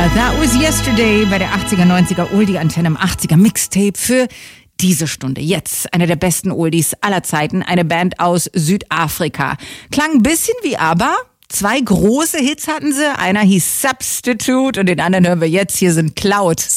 That was yesterday bei der 80er, 90er Oldie-Antenne im 80er Mixtape für diese Stunde. Jetzt einer der besten Oldies aller Zeiten, eine Band aus Südafrika. Klang ein bisschen wie ABBA. 2 große Hits hatten sie. Einer hieß Substitute und den anderen hören wir jetzt. Hier sind Cloud.